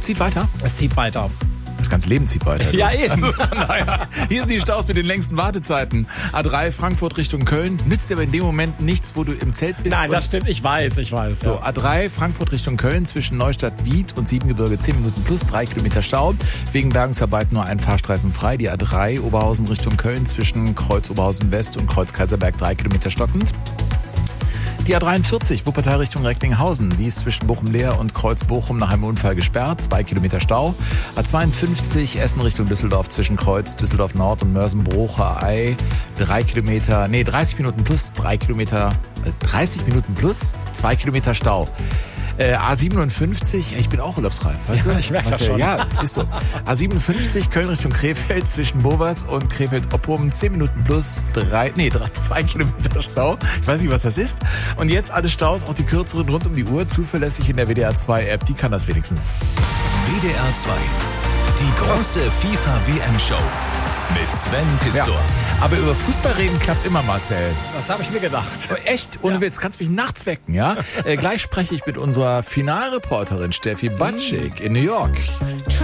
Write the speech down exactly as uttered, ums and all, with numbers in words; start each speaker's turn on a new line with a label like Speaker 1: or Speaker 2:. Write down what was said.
Speaker 1: zieht weiter?
Speaker 2: Es zieht weiter.
Speaker 1: Das ganze Leben zieht weiter.
Speaker 2: Ja, eben.
Speaker 1: Also, naja, hier sind die Staus mit den längsten Wartezeiten. A drei Frankfurt Richtung Köln. Nützt dir aber in dem Moment nichts, wo du im Zelt bist.
Speaker 2: Nein, das stimmt. Ich weiß, ich weiß.
Speaker 1: So,
Speaker 2: Ja.
Speaker 1: A drei Frankfurt Richtung Köln zwischen Neustadt-Wied und Siebengebirge zehn Minuten plus, drei Kilometer Stau. Wegen Bergungsarbeit nur ein Fahrstreifen frei. Die A drei Oberhausen Richtung Köln zwischen Kreuz Oberhausen West und Kreuz Kaiserberg drei Kilometer stockend. Die A dreiundvierzig, Wuppertal Richtung Recklinghausen, die ist zwischen Bochum-Leer und Kreuz-Bochum nach einem Unfall gesperrt, zwei Kilometer Stau. A zweiundfünfzig, Essen Richtung Düsseldorf zwischen Kreuz, Düsseldorf Nord und Mörsen-Brucher Ei, drei Kilometer, nee, dreißig Minuten plus, drei Kilometer, äh, dreißig Minuten plus, zwei Kilometer Stau. Äh, A siebenundfünfzig, ich bin auch urlaubsreif, weißt
Speaker 2: Ja,
Speaker 1: du?
Speaker 2: ich merk das
Speaker 1: Was,
Speaker 2: schon.
Speaker 1: Ja, ist so. A siebenundfünfzig, Köln Richtung Krefeld zwischen Bovert und Krefeld-Oppum, zehn Minuten plus, drei, nee, drei, zwei Kilometer Stau. Ich weiß nicht, was das ist. Und jetzt alle Staus, auch die kürzeren rund um die Uhr, zuverlässig in der W D R zwei App, die kann das wenigstens.
Speaker 3: W D R zwei. Die große FIFA-W M-Show mit Sven Pistor.
Speaker 1: Ja. Aber über Fußball reden klappt immer, Marcel.
Speaker 2: Das habe ich mir gedacht.
Speaker 1: Echt? Ohne
Speaker 2: Ja.
Speaker 1: Witz, kannst mich nachts wecken, ja? äh, gleich spreche ich mit unserer Finalreporterin Steffi Batschik in New York.